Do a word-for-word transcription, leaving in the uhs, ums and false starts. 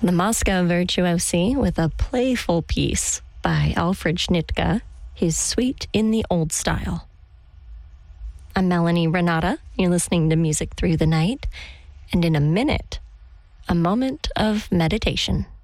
The Moscow Virtuosi with a playful piece by Alfred Schnittke, his Suite in the Old Style. I'm Melanie Renata. You're listening to Music Through the Night. And in a minute, a moment of meditation.